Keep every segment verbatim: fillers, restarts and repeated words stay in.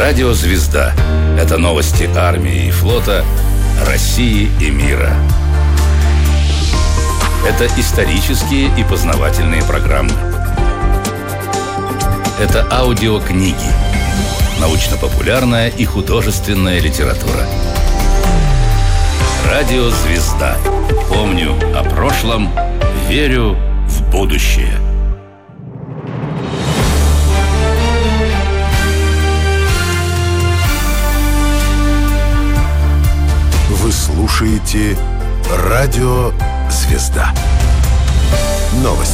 Радио «Звезда» — это новости армии и флота, России и мира. Это исторические и познавательные программы. Это аудиокниги, научно-популярная и художественная литература. Радио «Звезда». Помню о прошлом, верю в будущее. Вы слушаете Радио «Звезда». Новости.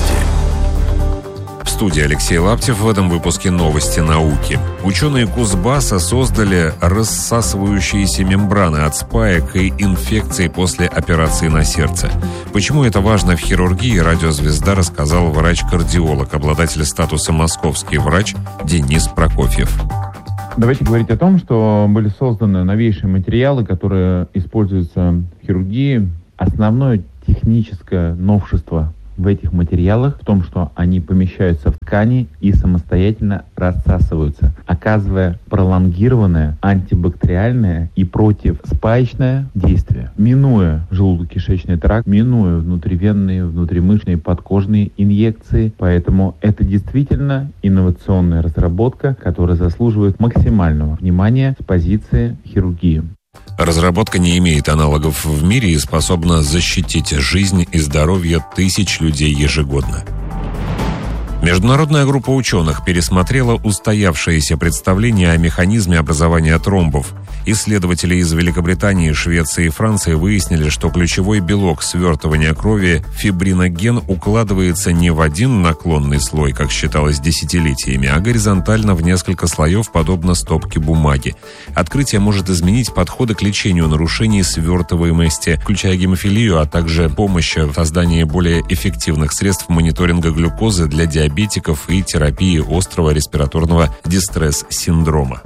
В студии Алексей Лаптев. В этом выпуске новости науки. Ученые Кузбасса создали рассасывающиеся мембраны от спаек и инфекций после операции на сердце. Почему это важно в хирургии, Радио «Звезда» рассказал врач-кардиолог, обладатель статуса «Московский врач» Денис Прокофьев. Давайте говорить о том, что были созданы новейшие материалы, которые используются в хирургии. Основное техническое новшество в этих материалах в том, что они помещаются в ткани и самостоятельно рассасываются, оказывая пролонгированное антибактериальное и противспаечное действие, минуя желудочно-кишечный тракт, минуя внутривенные, внутримышечные, подкожные инъекции. Поэтому это действительно инновационная разработка, которая заслуживает максимального внимания с позиции хирургии. Разработка не имеет аналогов в мире и способна защитить жизнь и здоровье тысяч людей ежегодно. Международная группа ученых пересмотрела устоявшееся представление о механизме образования тромбов. Исследователи из Великобритании, Швеции и Франции выяснили, что ключевой белок свертывания крови фибриноген укладывается не в один наклонный слой, как считалось десятилетиями, а горизонтально в несколько слоев, подобно стопке бумаги. Открытие может изменить подходы к лечению нарушений свертываемости, включая гемофилию, а также помощь в создании более эффективных средств мониторинга глюкозы для диабетиков и терапии острого респираторного дистресс-синдрома.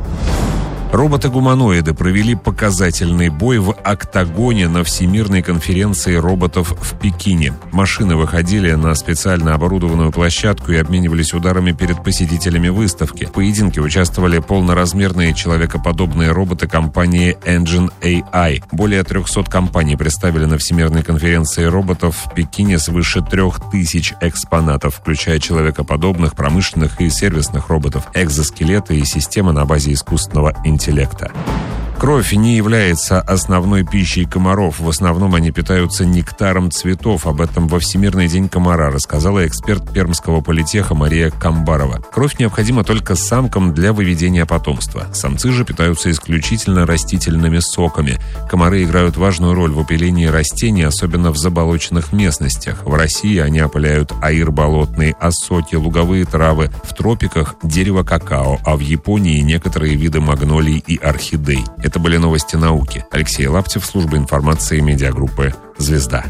Роботы-гуманоиды провели показательный бой в октагоне на Всемирной конференции роботов в Пекине. Машины выходили на специально оборудованную площадку и обменивались ударами перед посетителями выставки. В поединке участвовали полноразмерные человекоподобные роботы компании Engine эй ай. Более трехсот компаний представили на Всемирной конференции роботов в Пекине свыше трех тысяч экспонатов, включая человекоподобных, промышленных и сервисных роботов, экзоскелеты и системы на базе искусственного интеллекта. интеллекта. Кровь не является основной пищей комаров. В основном они питаются нектаром цветов. Об этом во Всемирный день комара рассказала эксперт Пермского политеха Мария Камбарова. Кровь необходима только самкам для выведения потомства. Самцы же питаются исключительно растительными соками. Комары играют важную роль в опылении растений, особенно в заболоченных местностях. В России они опыляют аир болотный, осоки, луговые травы. В тропиках – дерево какао, а в Японии – некоторые виды магнолий и орхидей. Это были новости науки. Алексей Лаптев, служба информации медиагруппы «Звезда».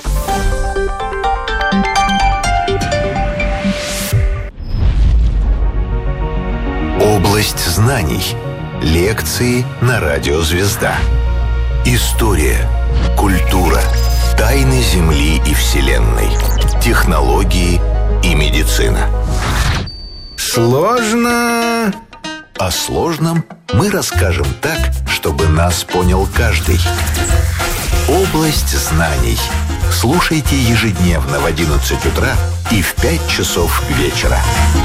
Область знаний. Лекции на Радио «Звезда». История, культура, тайны Земли и Вселенной, технологии и медицина. Сложно... О сложном мы расскажем так, чтобы нас понял каждый. Область знаний. Слушайте ежедневно в одиннадцать утра и в пять часов вечера.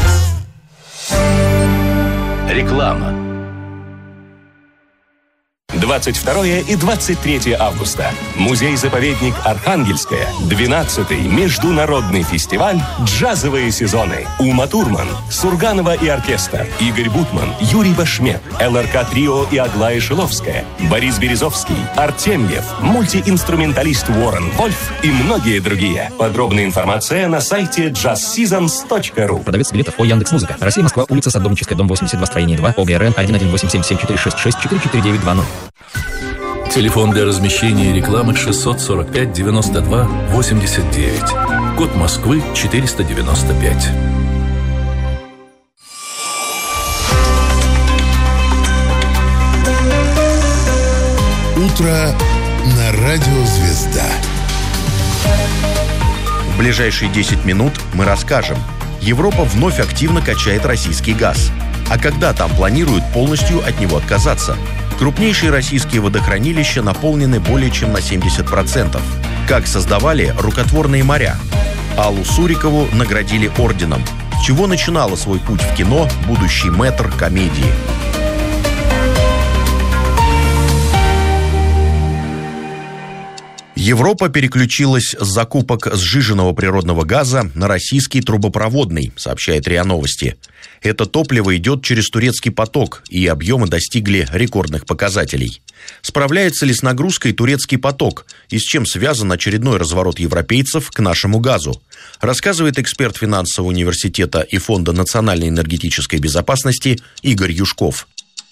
Реклама. двадцать второе и двадцать третье августа. Музей-заповедник Архангельская. двенадцатый международный фестиваль «Джазовые сезоны». Ума Турман, Сурганова и оркестр, Игорь Бутман, Юрий Башмет, эл эр ка Трио и Аглая Шиловская, Борис Березовский, Артемьев, мультиинструменталист Уоррен Вольф и многие другие. Подробная информация на сайте джаз сизонс точка ру. Продавец билетов по Яндекс.Музыка. Россия, Москва, улица Садовническая, дом восемьдесят два, строение два, о гэ эр эн один один восемь семь семь четыре шесть шесть четыре четыре девять два ноль. Телефон для размещения рекламы шестьсот сорок пять девяносто два восемьдесят девять. Код Москвы четыреста девяносто пять. Утро на Радио «Звезда». В ближайшие десять минут мы расскажем. Европа вновь активно качает российский газ. А когда там планируют полностью от него отказаться? Крупнейшие российские водохранилища наполнены более чем на семьдесят процентов. Как создавали рукотворные моря? Аллу Сурикову наградили орденом. С чего начинала свой путь в кино будущий мэтр комедии? Европа переключилась с закупок сжиженного природного газа на российский трубопроводный, сообщает РИА Новости. Это топливо идет через турецкий поток, и объемы достигли рекордных показателей. Справляется ли с нагрузкой турецкий поток, и с чем связан очередной разворот европейцев к нашему газу? Рассказывает эксперт финансового университета и Фонда национальной энергетической безопасности Игорь Юшков.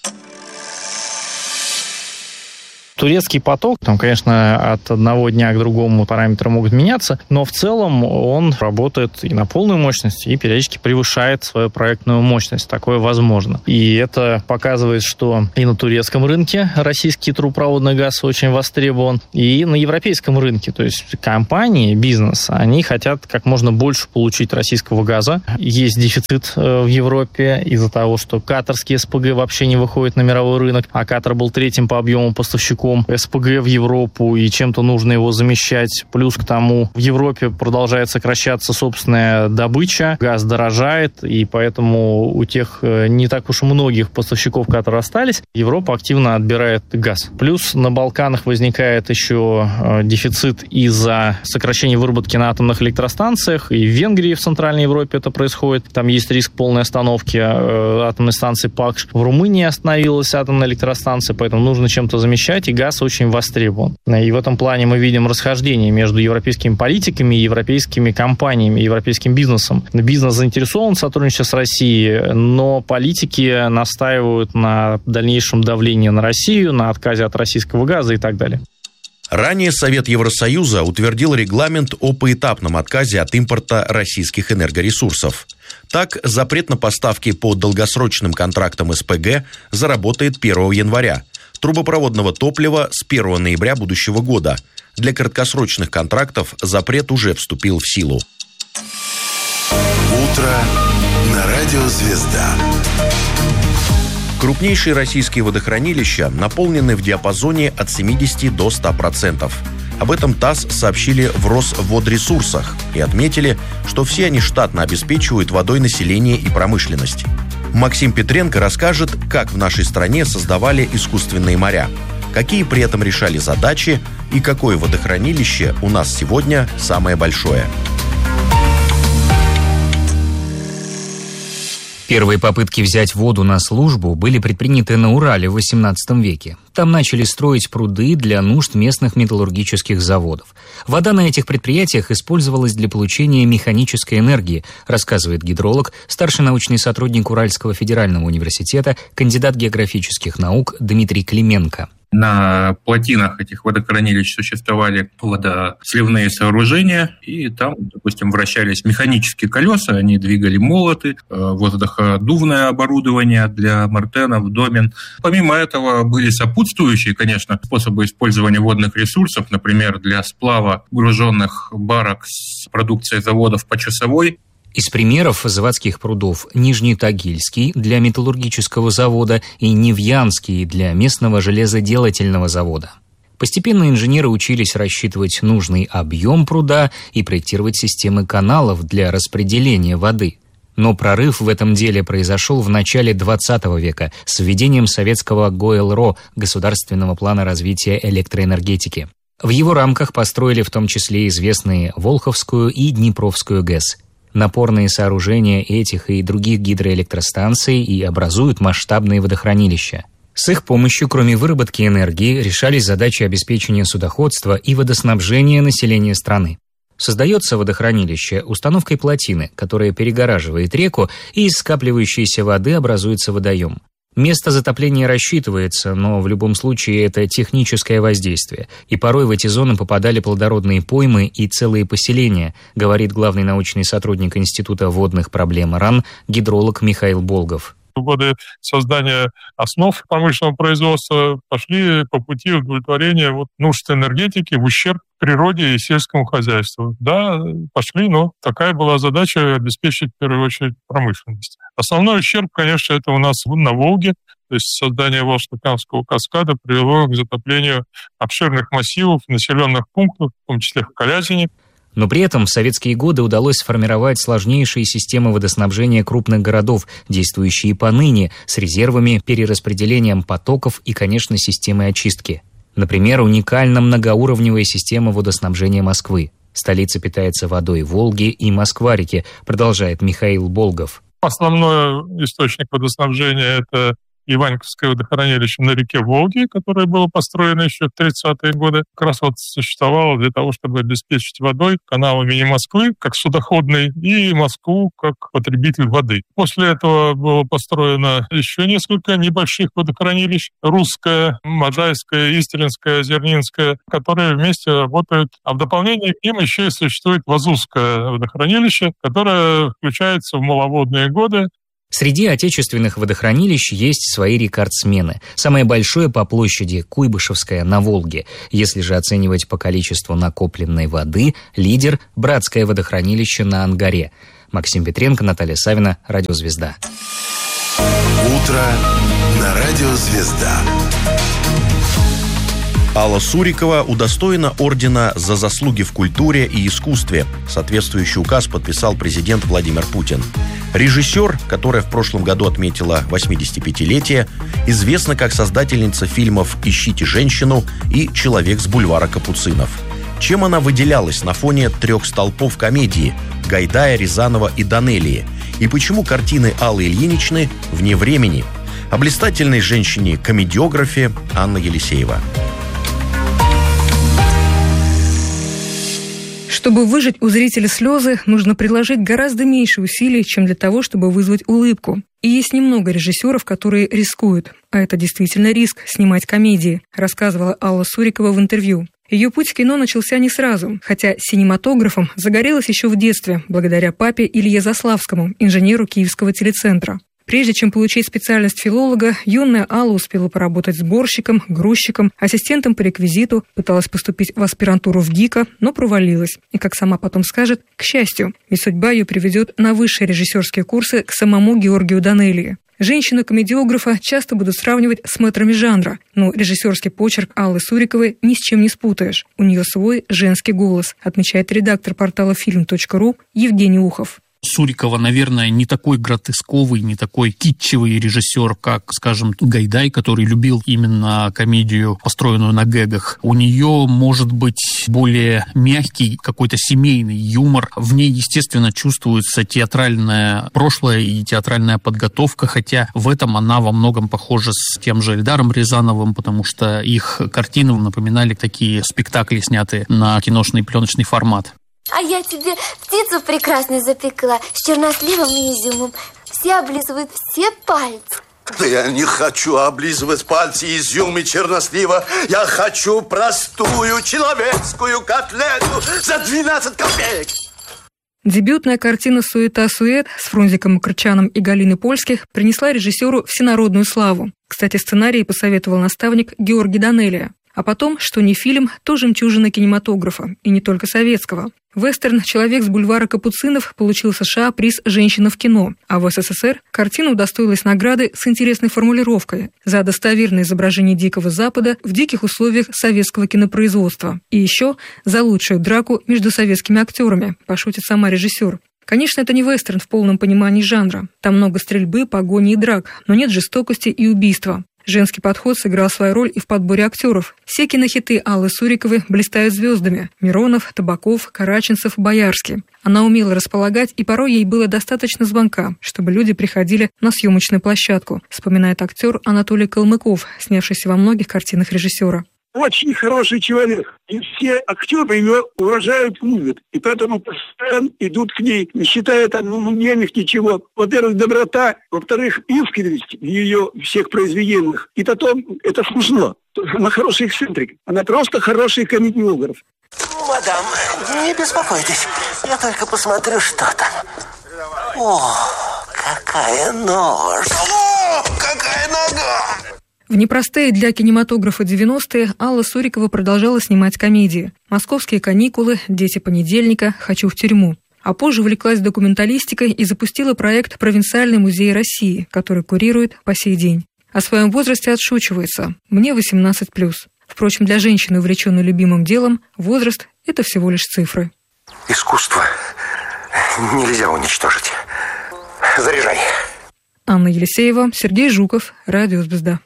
Турецкий поток, там, конечно, от одного дня к другому параметры могут меняться, но в целом он работает и на полную мощность, и периодически превышает свою проектную мощность. Такое возможно. И это показывает, что и на турецком рынке российский трубопроводный газ очень востребован, и на европейском рынке. То есть компании, бизнес, они хотят как можно больше получить российского газа. Есть дефицит в Европе из-за того, что катарские СПГ вообще не выходят на мировой рынок, а Катар был третьим по объему поставщиком СПГ в Европу, и чем-то нужно его замещать. Плюс к тому, в Европе продолжает сокращаться собственная добыча, газ дорожает, и поэтому у тех не так уж многих поставщиков, которые остались, Европа активно отбирает газ. Плюс на Балканах возникает еще дефицит из-за сокращения выработки на атомных электростанциях, и в Венгрии, в Центральной Европе это происходит. Там есть риск полной остановки атомной станции Пакш. В Румынии остановилась атомная электростанция, поэтому нужно чем-то замещать, и газ очень востребован. И в этом плане мы видим расхождение между европейскими политиками, европейскими компаниями, европейским бизнесом. Бизнес заинтересован в сотрудничестве с Россией, но политики настаивают на дальнейшем давлении на Россию, на отказе от российского газа и так далее. Ранее Совет Евросоюза утвердил регламент о поэтапном отказе от импорта российских энергоресурсов. Так, запрет на поставки по долгосрочным контрактам СПГ заработает первого января. Трубопроводного топлива с первого ноября будущего года. Для краткосрочных контрактов запрет уже вступил в силу. Утро на радио «Звезда». Крупнейшие российские водохранилища наполнены в диапазоне от семидесяти до ста процентов. Об этом ТАСС сообщили в Росводресурсах и отметили, что все они штатно обеспечивают водой население и промышленность. Максим Петренко расскажет, как в нашей стране создавали искусственные моря, какие при этом решали задачи и какое водохранилище у нас сегодня самое большое. Первые попытки взять воду на службу были предприняты на Урале в восемнадцатом веке. Там начали строить пруды для нужд местных металлургических заводов. Вода на этих предприятиях использовалась для получения механической энергии, рассказывает гидролог, старший научный сотрудник Уральского федерального университета, кандидат географических наук Дмитрий Клименко. На плотинах этих водохранилищ существовали водосливные сооружения, и там, допустим, вращались механические колеса, они двигали молоты, воздуходувное оборудование для мартенов, домен. Помимо этого были сопутствующие, конечно, способы использования водных ресурсов, например, для сплава груженных барок с продукцией заводов по часовой. Из примеров заводских прудов Нижнетагильский для металлургического завода и Невьянский для местного железоделательного завода. Постепенно инженеры учились рассчитывать нужный объем пруда и проектировать системы каналов для распределения воды. Но прорыв в этом деле произошел в начале двадцатого века с введением советского ГОЭЛРО – Государственного плана развития электроэнергетики. В его рамках построили в том числе известные Волховскую и Днепровскую ГЭС. Напорные сооружения этих и других гидроэлектростанций и образуют масштабные водохранилища. С их помощью, кроме выработки энергии, решались задачи обеспечения судоходства и водоснабжения населения страны. Создается водохранилище установкой плотины, которая перегораживает реку, и из скапливающейся воды образуется водоем. Место затопления рассчитывается, но в любом случае это техническое воздействие, и порой в эти зоны попадали плодородные поймы и целые поселения, говорит главный научный сотрудник Института водных проблем РАН, гидролог Михаил Болгов. В годы создания основ промышленного производства пошли по пути удовлетворения вот нужд энергетики в ущерб природе и сельскому хозяйству. Да, пошли, но такая была задача — обеспечить в первую очередь промышленность. Основной ущерб, конечно, это у нас на Волге. То есть создание Волжско-Камского каскада привело к затоплению обширных массивов, населенных пунктов, в том числе в Калязине. Но при этом в советские годы удалось сформировать сложнейшие системы водоснабжения крупных городов, действующие поныне, с резервами, перераспределением потоков и, конечно, системой очистки. Например, уникальна многоуровневая система водоснабжения Москвы. Столица питается водой Волги и Москва-реки, продолжает Михаил Болгов. Основной источник водоснабжения – это Иваньковское водохранилище на реке Волге, которое было построено еще в тридцатые годы, как раз вот существовало для того, чтобы обеспечить водой канал имени Москвы как судоходный и Москву как потребитель воды. После этого было построено еще несколько небольших водохранилищ: Русское, Можайское, Истринское, Зернинское, которые вместе работают. А в дополнение к ним еще и существует Вазузское водохранилище, которое включается в маловодные годы. Среди отечественных водохранилищ есть свои рекордсмены. Самое большое по площади – Куйбышевское на Волге. Если же оценивать по количеству накопленной воды, лидер – Братское водохранилище на Ангаре. Максим Петренко, Наталья Савина, Радио «Звезда». Утро на Радио «Звезда». Алла Сурикова удостоена ордена за заслуги в культуре и искусстве. Соответствующий указ подписал президент Владимир Путин. Режиссер, которая в прошлом году отметила восьмидесятипятилетие, известна как создательница фильмов «Ищите женщину» и «Человек с бульвара Капуцинов». Чем она выделялась на фоне трех столпов комедии – Гайдая, Рязанова и Данелии? И почему картины Аллы Ильиничны вне времени? О блистательной женщине-комедиографе Анна Елисеева. Чтобы выжать у зрителя слезы, нужно приложить гораздо меньше усилий, чем для того, чтобы вызвать улыбку. И есть немного режиссеров, которые рискуют. А это действительно риск – снимать комедии, рассказывала Алла Сурикова в интервью. Ее путь в кино начался не сразу, хотя синематографом загорелась еще в детстве, благодаря папе Илье Заславскому, инженеру Киевского телецентра. Прежде чем получить специальность филолога, юная Алла успела поработать сборщиком, грузчиком, ассистентом по реквизиту, пыталась поступить в аспирантуру в ГИКа, но провалилась. И, как сама потом скажет, к счастью, ведь судьба ее приведет на высшие режиссерские курсы к самому Георгию Данелии. Женщину-комедиографа часто будут сравнивать с мэтрами жанра, но режиссерский почерк Аллы Суриковой ни с чем не спутаешь. У нее свой женский голос, отмечает редактор портала фильм точка ру Евгений Ухов. Сурикова, наверное, не такой гротесковый, не такой китчевый режиссер, как, скажем, Гайдай, который любил именно комедию, построенную на гэгах. У нее может быть более мягкий, какой-то семейный юмор. В ней, естественно, чувствуется театральное прошлое и театральная подготовка, хотя в этом она во многом похожа с тем же Эльдаром Рязановым, потому что их картины напоминали такие спектакли, снятые на киношный пленочный формат. А я тебе птицу прекрасно запекла с черносливом и изюмом. Все облизывают все пальцы. Да я не хочу облизывать пальцы изюма и чернослива. Я хочу простую человеческую котлету за двенадцать копеек. Дебютная картина «Суета-сует» с Фрунзиком Макрычаном и Галиной Польских принесла режиссеру всенародную славу. Кстати, сценарий посоветовал наставник Георгий Данелия. А потом, что не фильм, то жемчужина кинематографа, и не только советского. Вестерн «Человек с бульвара Капуцинов» получил в США приз «Женщина в кино», а в СССР картина удостоилась награды с интересной формулировкой за достоверное изображение Дикого Запада в диких условиях советского кинопроизводства. И еще за лучшую драку между советскими актерами, пошутит сама режиссер. Конечно, это не вестерн в полном понимании жанра. Там много стрельбы, погони и драк, но нет жестокости и убийства. Женский подход сыграл свою роль и в подборе актеров. Все кинохиты Аллы Суриковой блистают звездами: Миронов, Табаков, Караченцев, Боярский. Она умела располагать, и порой ей было достаточно звонка, чтобы люди приходили на съемочную площадку, вспоминает актер Анатолий Калмыков, снявшийся во многих картинах режиссера. Очень хороший человек. И все актеры ее уважают, любят. И поэтому постоянно идут к ней, не считая там ну, денег, ничего. Во-первых, доброта. Во-вторых, искренность в ее всех произведениях. И потом, это смешно. Она хороший эксцентрик. Она просто хороший комедиограф. Мадам, не беспокойтесь. Я только посмотрю, что там. О, какая нож. В непростые для кинематографа девяностые Алла Сурикова продолжала снимать комедии «Московские каникулы», «Дети понедельника», «Хочу в тюрьму». А позже увлеклась документалистикой и запустила проект «Провинциальный музей России», который курирует по сей день. О своем возрасте отшучивается: «Мне восемнадцать плюс». Впрочем, для женщины, увлеченной любимым делом, возраст – это всего лишь цифры. Искусство нельзя уничтожить. Заряжай. Анна Елисеева, Сергей Жуков, Радио «Звезда».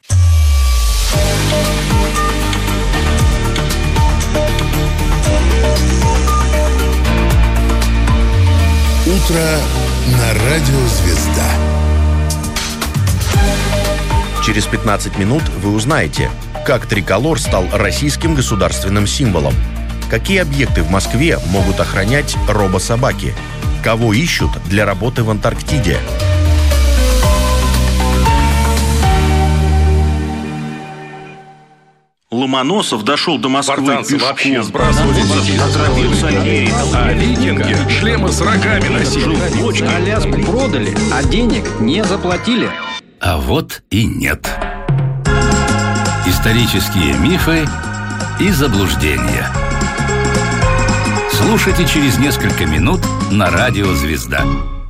Утро на Радио «Звезда». Через пятнадцать минут вы узнаете, как триколор стал российским государственным символом, какие объекты в Москве могут охранять робособаки, кого ищут для работы в Антарктиде. Ломоносов дошел до Москвы Спартанцы пешком. вообще сбрасывали сапоги, а викинги шлемы с рогами носили. Аляску продали, а денег не заплатили. А вот и нет. Исторические мифы и заблуждения. Слушайте через несколько минут на Радио «Звезда».